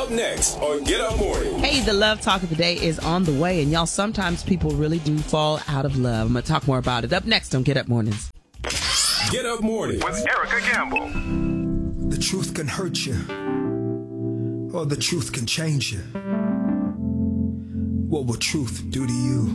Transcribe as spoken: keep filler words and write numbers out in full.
Up next on Get Up Morning. Hey, the love talk of the day is on the way, and y'all, sometimes people really do fall out of love. I'm going to talk more about it up next on Get Up Mornings. Get Up Morning with Erica Campbell. The truth can hurt you, or the truth can change you. What will truth do to you?